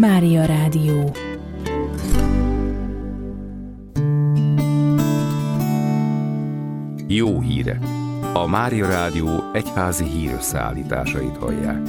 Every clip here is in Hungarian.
Mária Rádió. Jó hírek! A Mária Rádió egyházi hírösszeállításait hallják.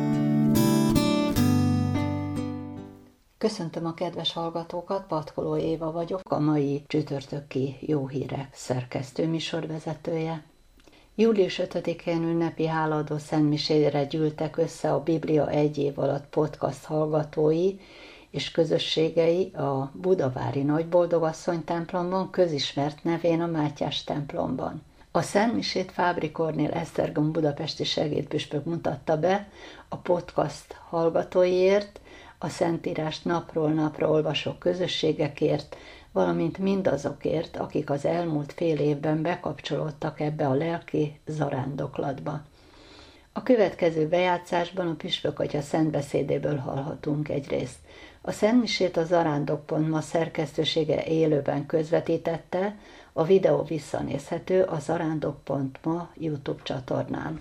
Köszöntöm a kedves hallgatókat, Patkoló Éva vagyok, a mai csütörtöki Jó hírek szerkesztő műsorvezetője. Július 5-én ünnepi hálaadó szentmisére gyűltek össze a Biblia egy év alatt podcast hallgatói és közösségei a budavári Nagyboldogasszony templomban, közismert nevén a Mátyás templomban. A szentmisét Fábri Kornél Esztergom budapesti segédpüspök mutatta be a podcast hallgatóiért, a Szentírást napról napra olvasó közösségekért, valamint mindazokért, akik az elmúlt fél évben bekapcsolódtak ebbe a lelki zarándoklatba. A következő bejátszásban a püspök atya szentbeszédéből hallhatunk egy részt. A szentmisét a Zarándok.ma szerkesztősége élőben közvetítette, a videó visszanézhető a Zarándok.ma YouTube csatornán.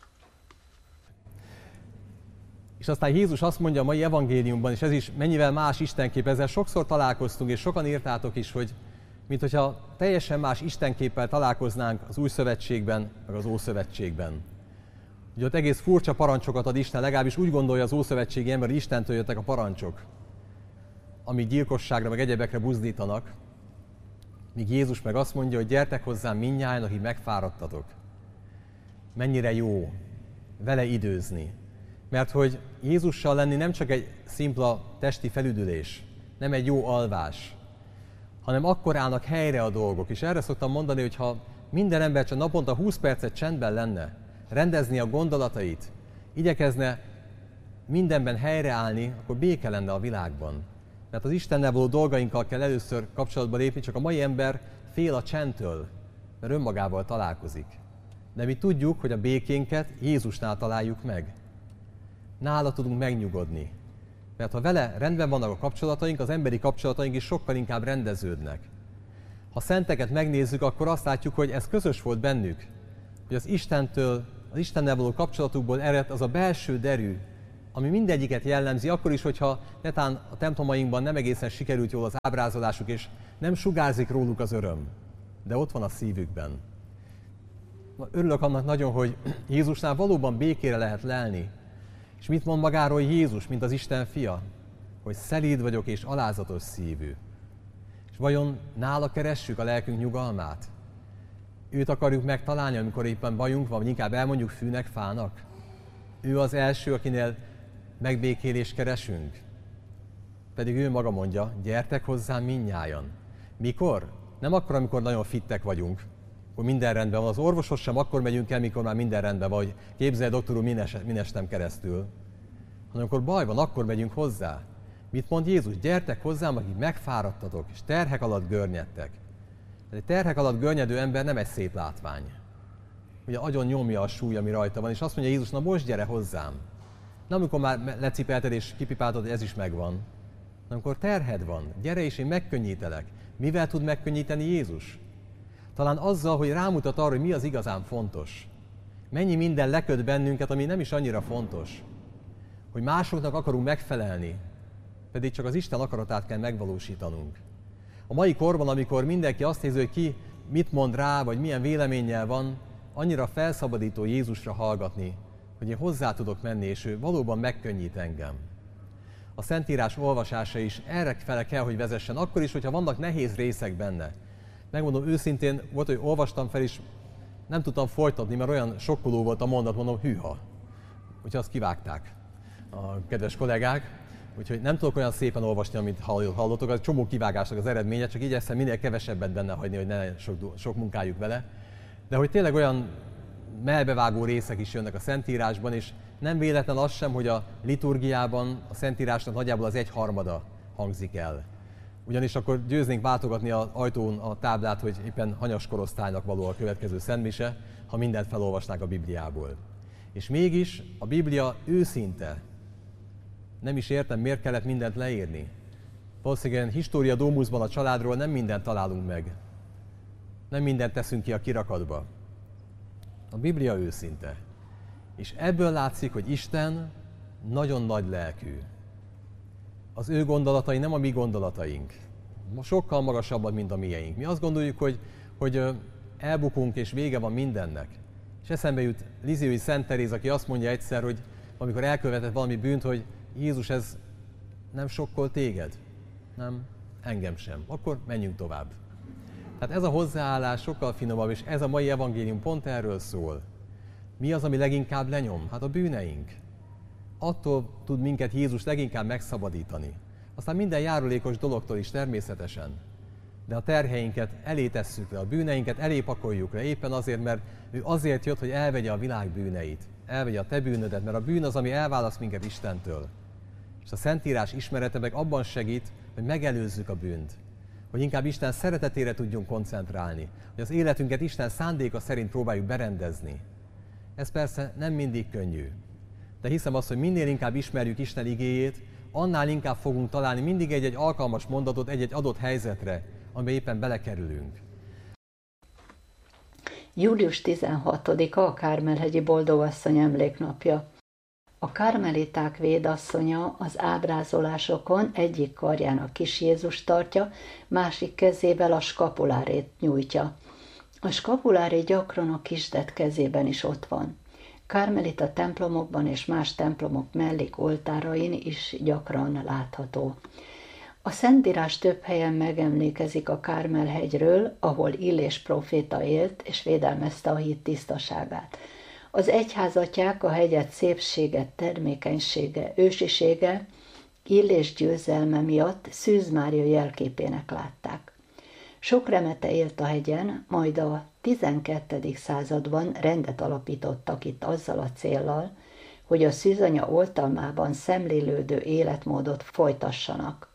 És aztán Jézus azt mondja a mai evangéliumban, és ez is mennyivel más istenkép, ezzel sokszor találkoztunk, és sokan írtátok is, hogy minthogyha teljesen más istenképpel találkoznánk az Új Szövetségben, meg az Ószövetségben. Ugye ott egész furcsa parancsokat ad Isten, legalábbis úgy gondolja az ószövetségi ember, hogy Istentől jöttek a parancsok, amik gyilkosságra, meg egyebekre buzdítanak, míg Jézus meg azt mondja, hogy gyertek hozzám mindnyájan, akik megfáradtatok. Mennyire jó vele időzni. Mert hogy Jézussal lenni nem csak egy szimpla testi felüdülés, nem egy jó alvás, hanem akkor állnak helyre a dolgok. És erre szoktam mondani, hogy ha minden ember csak naponta 20 percet csendben lenne, rendezni a gondolatait, igyekezne mindenben helyreállni, akkor béke lenne a világban. Mert az Istennel való dolgainkkal kell először kapcsolatba lépni, csak a mai ember fél a csendtől, mert önmagával találkozik. De mi tudjuk, hogy a békénket Jézusnál találjuk meg. Nála tudunk megnyugodni. Mert ha vele rendben vannak a kapcsolataink, az emberi kapcsolataink is sokkal inkább rendeződnek. Ha szenteket megnézzük, akkor azt látjuk, hogy ez közös volt bennük. Hogy az Istennel való kapcsolatukból ered az a belső derű, ami mindegyiket jellemzi, akkor is, hogyha netán a templomainkban nem egészen sikerült jól az ábrázolásuk, és nem sugárzik róluk az öröm. De ott van a szívükben. Örülök annak nagyon, hogy Jézusnál valóban békére lehet lelni. És mit mond magáról Jézus, mint az Isten fia? Hogy szelíd vagyok és alázatos szívű. És vajon nála keressük a lelkünk nyugalmát? Őt akarjuk megtalálni, amikor éppen bajunk van, vagy inkább elmondjuk fűnek, fának? Ő az első, akinél megbékélést keresünk. Pedig ő maga mondja, gyertek hozzám mindnyájan. Mikor? Nem akkor, amikor nagyon fittek vagyunk, hogy minden rendben van. Az orvoshoz sem akkor megyünk el, mikor már minden rendben van, hogy képzelj, doktor úr, min estem keresztül. Hanem amikor baj van, akkor megyünk hozzá. Mit mond Jézus? Gyertek hozzám, akik megfáradtatok, és terhek alatt görnyedtek. Egy terhek alatt görnyedő ember nem egy szép látvány. Ugye agyon nyomja a súly, ami rajta van, és azt mondja Jézus, na most gyere hozzám. Nem amikor már lecipelted és kipipáltad, hogy ez is megvan. Nem amikor terhed van, gyere és én megkönnyítelek. Mivel tud megkönnyíteni Jézus? Talán azzal, hogy rámutat arra, hogy mi az igazán fontos. Mennyi minden leköt bennünket, ami nem is annyira fontos. Hogy másoknak akarunk megfelelni, pedig csak az Isten akaratát kell megvalósítanunk. A mai korban, amikor mindenki azt nézi, hogy ki mit mond rá, vagy milyen véleménnyel van, annyira felszabadító Jézusra hallgatni, hogy én hozzá tudok menni, és ő valóban megkönnyít engem. A Szentírás olvasása is erre fele kell, hogy vezessen, akkor is, hogyha vannak nehéz részek benne. Megmondom őszintén, volt, hogy olvastam fel, és nem tudtam folytatni, mert olyan sokkoló volt a mondat, mondom, hűha. Úgyhogy azt kivágták a kedves kollégák. Úgyhogy nem tudok olyan szépen olvasni, amit hallottok, az csomó kivágásnak az eredménye, csak igyekszem minél kevesebbet benne hagyni, hogy ne sok munkájuk vele. De hogy tényleg olyan mellbevágó részek is jönnek a Szentírásban, és nem véletlen az sem, hogy a liturgiában a Szentírásnak nagyjából az 1/3 hangzik el. Ugyanis akkor győznénk váltogatni az ajtón a táblát, hogy éppen hanyas korosztálynak való a következő szentmise, ha mindent felolvasnák a Bibliából. És mégis a Biblia őszinte. Nem is értem, miért kellett mindent leírni. Valószínűleg História Domusban a családról nem mindent találunk meg. Nem mindent teszünk ki a kirakatba. A Biblia őszinte. És ebből látszik, hogy Isten nagyon nagy lelkű. az ő gondolatai nem a mi gondolataink. Sokkal magasabbak, mint a mieink. Mi azt gondoljuk, hogy elbukunk és vége van mindennek. És eszembe jut Lisieux Szent Teréz, aki azt mondja egyszer, hogy amikor elkövetett valami bűnt, hogy Jézus, ez nem sokkol téged? Nem, engem sem. Akkor menjünk tovább. Tehát ez a hozzáállás sokkal finomabb, és ez a mai evangélium pont erről szól. Mi az, ami leginkább lenyom? Hát a bűneink. Attól tud minket Jézus leginkább megszabadítani. Aztán minden járulékos dologtól is természetesen. De a terheinket elé tesszük le, a bűneinket elé pakoljuk le, éppen azért, mert ő azért jött, hogy elvegye a világ bűneit. Elvegye a te bűnödet, mert a bűn az, ami elválaszt minket Istentől. És a Szentírás ismerete meg abban segít, hogy megelőzzük a bűnt. Hogy inkább Isten szeretetére tudjunk koncentrálni. Hogy az életünket Isten szándéka szerint próbáljuk berendezni. Ez persze nem mindig könnyű. De hiszem azt, hogy minél inkább ismerjük Isten igéjét, annál inkább fogunk találni mindig egy-egy alkalmas mondatot egy-egy adott helyzetre, amiben éppen belekerülünk. Július 16-a a Kármel-hegyi Boldogasszony emléknapja. A karmeliták védasszonya az ábrázolásokon egyik karján a kis Jézust tartja, másik kezével a skapulárét nyújtja. A skapuláré gyakran a kisdet kezében is ott van. Karmelita templomokban és más templomok mellék oltárain is gyakran látható. A Szentírás több helyen megemlékezik a Kármel-hegyről, ahol Illés próféta élt és védelmezte a hit tisztaságát. Az egyházatják a hegyet szépsége, termékenysége, ősisége, Illés győzelme miatt Szűz Mária jelképének látták. Sok remete élt a hegyen, majd a 12. században rendet alapítottak itt azzal a céllal, hogy a szűzanya oltalmában szemlélődő életmódot folytassanak.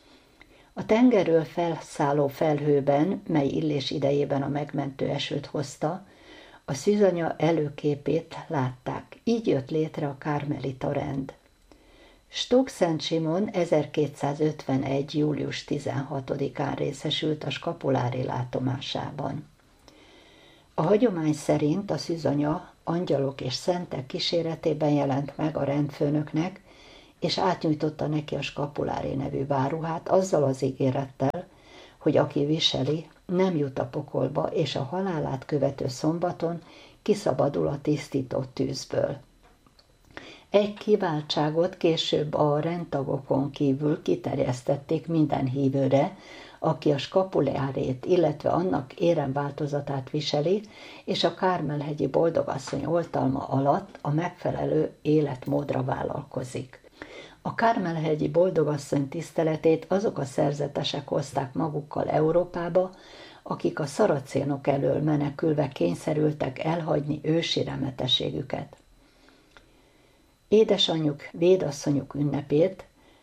A tengerről felszálló felhőben, mely Illés idejében a megmentő esőt hozta, a szűzanya előképét látták. Így jött létre a kármelita rend. Stók Szent Simon 1251. július 16-án részesült a skapulári látomásában. A hagyomány szerint a szűzanya angyalok és szentek kíséretében jelent meg a rendfőnöknek, és átnyújtotta neki a skapulári nevű báruhát azzal az ígérettel, hogy aki viseli, nem jut a pokolba, és a halálát követő szombaton kiszabadul a tisztított tűzből. Egy kiváltságot később a rendtagokon kívül kiterjesztették minden hívőre, aki a skapulárét, illetve annak éremváltozatát viseli, és a Kármel-hegyi Boldogasszony oltalma alatt a megfelelő életmódra vállalkozik. A Kármel-hegyi Boldogasszony tiszteletét azok a szerzetesek hozták magukkal Európába, akik a szaracénok elől menekülve kényszerültek elhagyni ősi remeteségüket. Édesanyjuk, védasszonyuk ünnepét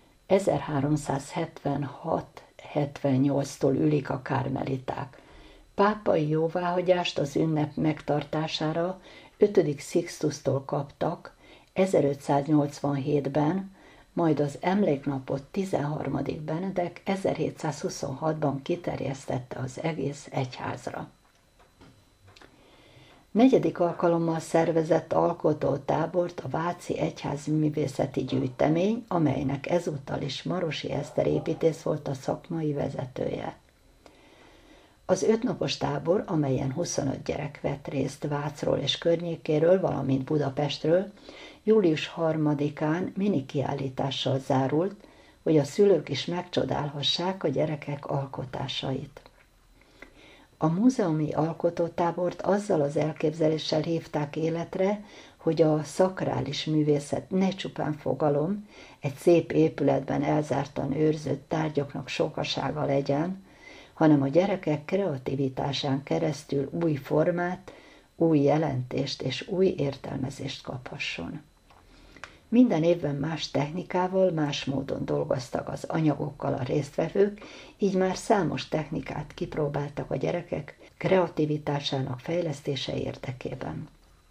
1376-78-tól ülik a kármeliták. Pápai jóváhagyást az ünnep megtartására 5. Sixtustól kaptak 1587-ben, majd az emléknapot 13. Benedek 1726-ban kiterjesztette az egész egyházra. 4. alkalommal szervezett alkotótábort a Váci Egyházi Művészeti Gyűjtemény, amelynek ezúttal is Marosi Eszter építész volt a szakmai vezetője. Az 5 napos tábor, amelyen 25 gyerek vett részt Vácról és környékéről, valamint Budapestről, július 3-án minikiállítással zárult, hogy a szülők is megcsodálhassák a gyerekek alkotásait. A múzeumi alkotótábort azzal az elképzeléssel hívták életre, hogy a szakrális művészet ne csupán fogalom, egy szép épületben elzártan őrzött tárgyaknak sokasága legyen, hanem a gyerekek kreativitásán keresztül új formát, új jelentést és új értelmezést kaphasson. Minden évben más technikával, más módon dolgoztak az anyagokkal a résztvevők, így már számos technikát kipróbáltak a gyerekek kreativitásának fejlesztése érdekében.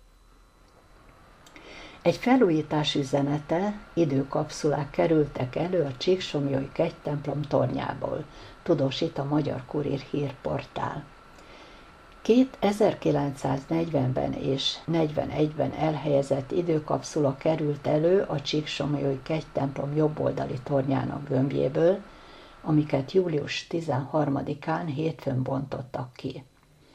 Egy felújítás üzenete, időkapszulák kerültek elő a Csíksomlyói kegytemplom tornyából, tudósít a Magyar Kurír hírportál. Két 1940-ben és 41-ben elhelyezett időkapszula került elő a Csíksomlyói kegytemplom jobboldali tornyának gömbjéből, amiket július 13-án hétfőn bontottak ki.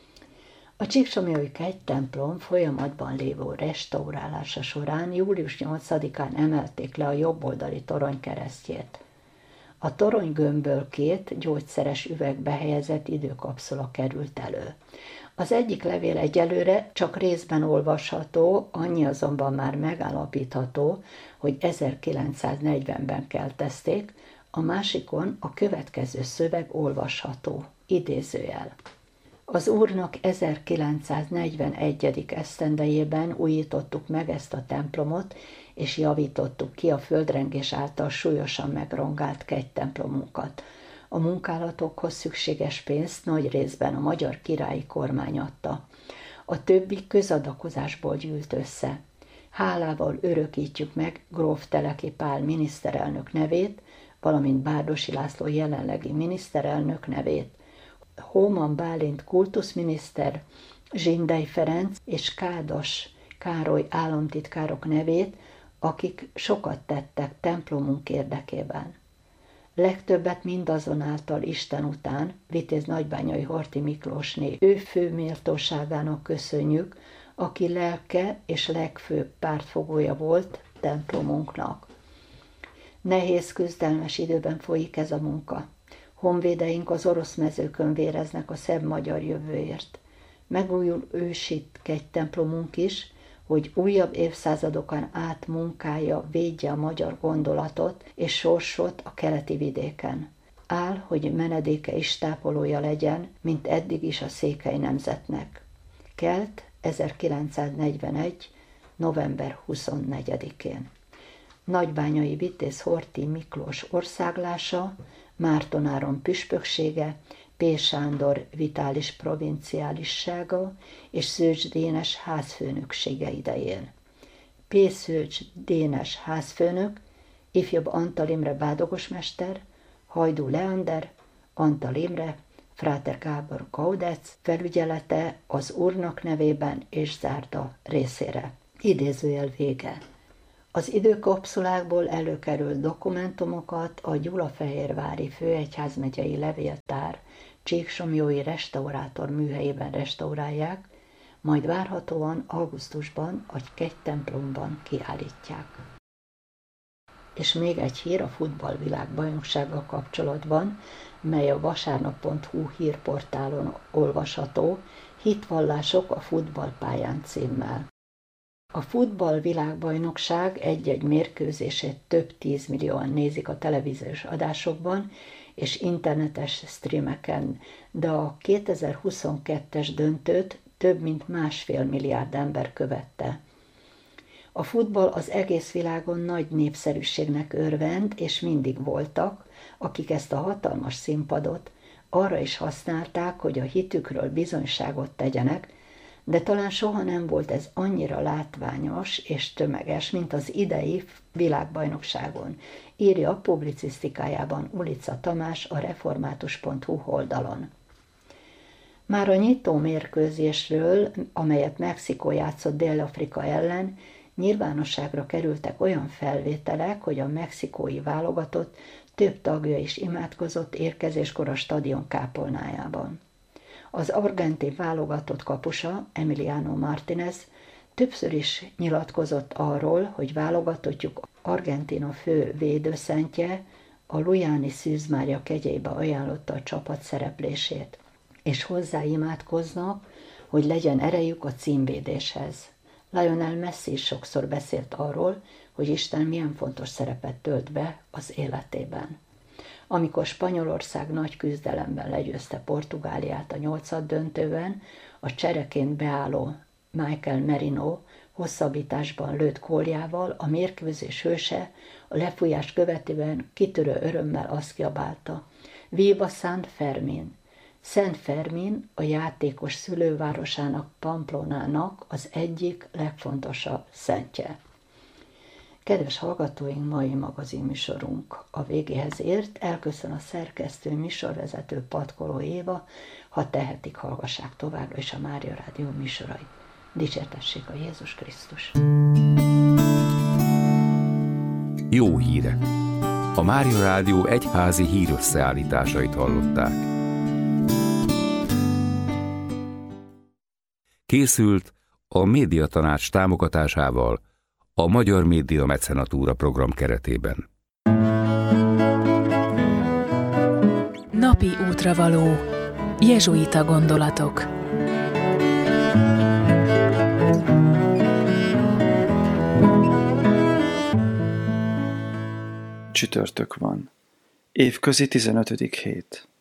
A Csíksomlyói kegytemplom folyamatban lévő restaurálása során július 8-án emelték le a jobboldali torony keresztjét. A toronygömbből 2 gyógyszeres üvegbe helyezett időkapszula került elő. Az egyik levél egyelőre csak részben olvasható, annyi azonban már megállapítható, hogy 1940-ben keltezték, a másikon a következő szöveg olvasható, idézőjel. Az Úrnak 1941. esztendejében újítottuk meg ezt a templomot, és javítottuk ki a földrengés által súlyosan megrongált kegytemplomunkat. A munkálatokhoz szükséges pénzt nagy részben a magyar királyi kormány adta. A többi közadakozásból gyűlt össze. Hálával örökítjük meg gróf Teleki Pál miniszterelnök nevét, valamint Bárdossy László jelenlegi miniszterelnök nevét, Hóman Bálint kultuszminiszter, Zsindely Ferenc és Kádas Károly államtitkárok nevét, akik sokat tettek templomunk érdekében. Legtöbbet mindazonáltal Isten után Vitéz Nagybányai Horthy Miklósné ő fő méltóságának köszönjük, aki lelke és legfőbb pártfogója volt templomunknak. Nehéz, küzdelmes időben folyik ez a munka. Honvédeink az orosz mezőkön véreznek a szebb magyar jövőért. Megújul ősi kegytemplomunk is, hogy újabb évszázadokon át munkálja, védje a magyar gondolatot és sorsot a keleti vidéken. Áll, hogy menedéke is tápolója legyen, mint eddig is a székely nemzetnek. Kelt 1941. november 24-én. Nagybányai Vitéz Horthy Miklós országlása, Márton Áron püspöksége, P. Sándor vitális provinciálissága és Szőcs Dénes házfőnöksége idején. P. Szőcs Dénes házfőnök, ifjabb Antal Imre bádogosmester, Hajdú Leander, Antal Imre, Fráter Gábor Gaudec felügyelete az Úrnak nevében és zárda részére. Idézőjel vége. Az időkapszulákból előkerült dokumentumokat a Gyulafehérvári Főegyházmegyei Levéltár csíksomlyói restaurátor műhelyében restaurálják, majd várhatóan augusztusban a kegytemplomban kiállítják. És még egy hír a futballvilágbajnoksággal kapcsolatban, mely a vasárnap.hu hírportálon olvasható, Hitvallások a futballpályán címmel. A futballvilágbajnokság egy-egy mérkőzését több 10 millióan nézik a televíziós adásokban és internetes streameken, de a 2022-es döntőt több mint 1,5 milliárd ember követte. A futball az egész világon nagy népszerűségnek örvend, és mindig voltak, akik ezt a hatalmas színpadot arra is használták, hogy a hitükről bizonyságot tegyenek, de talán soha nem volt ez annyira látványos és tömeges, mint az idei világbajnokságon, írja a publicisztikájában Ulica Tamás a református.hu oldalon. Már a nyitó mérkőzésről, amelyet Mexikó játszott Dél-Afrika ellen, nyilvánosságra kerültek olyan felvételek, hogy a mexikói válogatott több tagja is imádkozott érkezéskor a stadion kápolnájában. Az argentin válogatott kapusa, Emiliano Martínez, többször is nyilatkozott arról, hogy válogatottjuk Argentína fő védőszentje, a Lujáni Szűz Mária kegyeibe ajánlotta a csapat szereplését, és hozzá imádkoznak, hogy legyen erejük a címvédéshez. Lionel Messi is sokszor beszélt arról, hogy Isten milyen fontos szerepet tölt be az életében. Amikor Spanyolország nagy küzdelemben legyőzte Portugáliát a 8-döntőben, a csereként beálló Michael Merino hosszabbításban lőtt góljával a mérkőzés hőse a lefújás követően kitörő örömmel azt kiabálta: Viva San Fermín! Szent Fermín a játékos szülővárosának, Pamplonának az egyik legfontosabb szentje. Kedves hallgatóink, mai magazinműsorunk a végéhez ért. Elköszön a szerkesztő, műsorvezető Patkoló Éva. Ha tehetik, hallgassák továbbra is a Mária Rádió műsorait. Dicsértessék a Jézus Krisztus! Jó hírek! A Mária Rádió egyházi hírösszeállításait hallották. Készült a Médiatanács támogatásával a Magyar Média Mecenatúra program keretében. Napi útravaló. Jezsuita gondolatok. Csütörtök van. Évközi 15. hét.